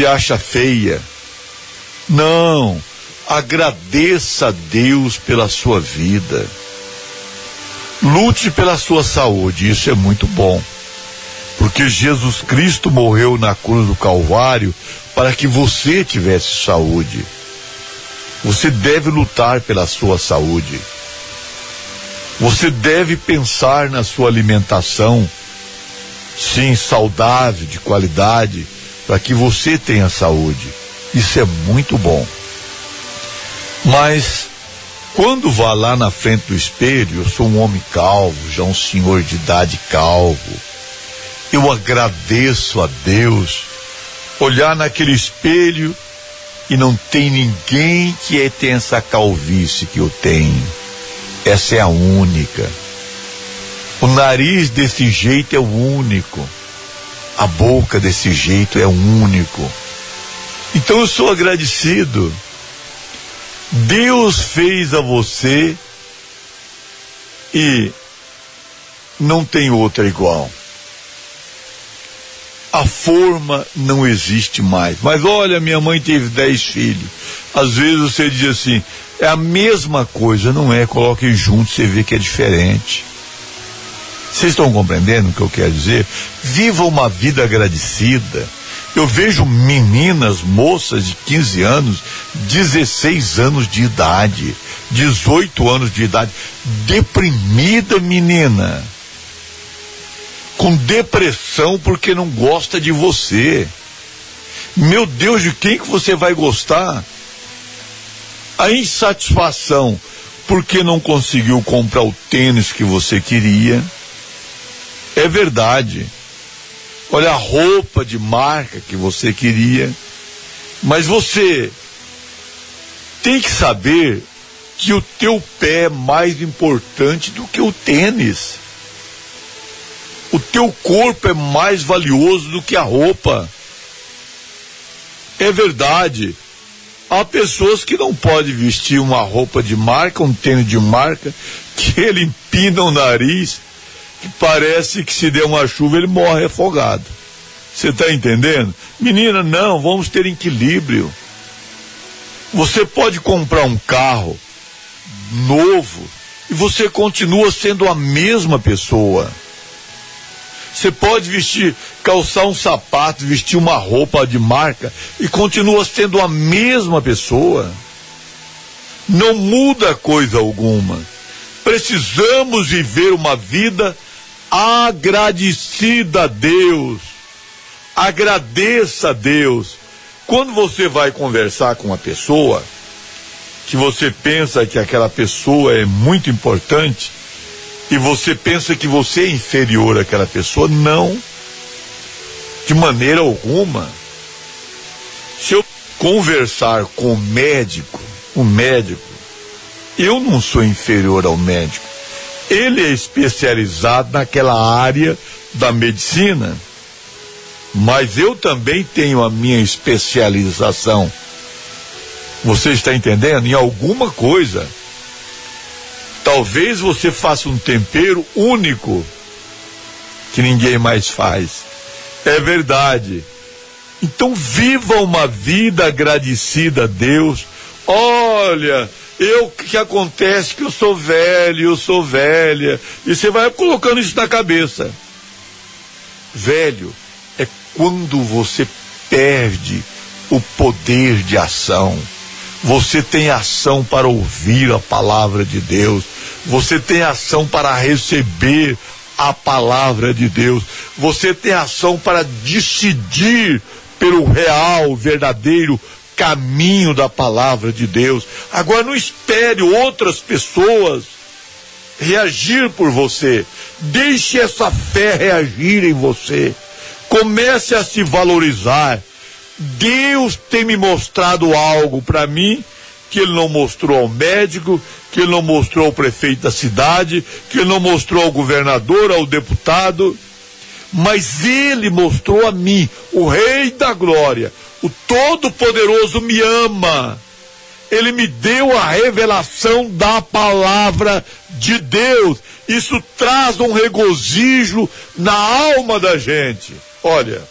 se acha feia. Não, agradeça a Deus pela sua vida. Lute pela sua saúde, isso é muito bom. Porque Jesus Cristo morreu na cruz do Calvário para que você tivesse saúde. Você deve lutar pela sua saúde. Você deve pensar na sua alimentação, sim, saudável, de qualidade, para que você tenha saúde. Isso é muito bom. Mas quando vá lá na frente do espelho, eu sou um homem calvo, já um senhor de idade calvo, eu agradeço a Deus olhar naquele espelho e não tem ninguém que tenha essa calvície que eu tenho. Essa é a única. O nariz desse jeito é o único. A boca desse jeito é o único. Então eu sou agradecido. Deus fez a você e não tem outra igual. A forma não existe mais. Mas olha, minha mãe teve 10 filhos. Às vezes você diz assim, é a mesma coisa. Não é, coloque junto, você vê que é diferente. Vocês estão compreendendo o que eu quero dizer? Viva uma vida agradecida. Eu vejo meninas, moças de 15 anos, 16 anos de idade, 18 anos de idade, deprimida, menina, com depressão porque não gosta de você. Meu Deus, de quem que você vai gostar? A insatisfação porque não conseguiu comprar o tênis que você queria. É verdade. Olha a roupa de marca que você queria. Mas você tem que saber que o teu pé é mais importante do que o tênis. O teu corpo é mais valioso do que a roupa. É verdade. Há pessoas que não podem vestir uma roupa de marca, um tênis de marca, que ele empina o nariz, que parece que se der uma chuva ele morre afogado. Você está entendendo? Menina, não, vamos ter equilíbrio. Você pode comprar um carro novo e você continua sendo a mesma pessoa. Você pode calçar um sapato, vestir uma roupa de marca e continua sendo a mesma pessoa. Não muda coisa alguma. Precisamos viver uma vida agradecida a Deus. Agradeça a Deus. Quando você vai conversar com uma pessoa, que você pensa que aquela pessoa é muito importante, e você pensa que você é inferior àquela pessoa, não, de maneira alguma. Se eu conversar com o médico, eu não sou inferior ao médico. Ele é especializado naquela área da medicina, mas eu também tenho a minha especialização. Você está entendendo? Em alguma coisa. Talvez você faça um tempero único que ninguém mais faz. É verdade. Então viva uma vida agradecida a Deus. Olha, o que acontece que eu sou velho, eu sou velha. E você vai colocando isso na cabeça. Velho é quando você perde o poder de ação. Você tem ação para ouvir a palavra de Deus. Você tem ação para receber a palavra de Deus. Você tem ação para decidir pelo real, verdadeiro caminho da palavra de Deus. Agora não espere outras pessoas reagir por você. Deixe essa fé reagir em você. Comece a se valorizar. Deus tem me mostrado algo para mim que Ele não mostrou ao médico, que Ele não mostrou ao prefeito da cidade, que Ele não mostrou ao governador, ao deputado, mas Ele mostrou a mim, o Rei da Glória, o Todo-Poderoso me ama. Ele me deu a revelação da palavra de Deus. Isso traz um regozijo na alma da gente. Olha,